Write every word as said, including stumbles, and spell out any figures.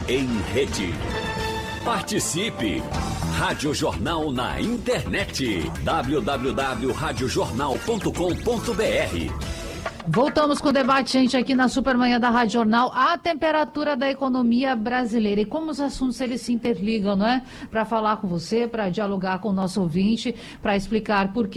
em rede. Participe! Rádio Jornal na internet. w w w ponto rádio jornal ponto com ponto b r. Voltamos com o debate, gente, aqui na Supermanhã da Rádio Jornal, a temperatura da economia brasileira e como os assuntos eles se interligam, não é? Para falar com você, para dialogar com o nosso ouvinte, para explicar por que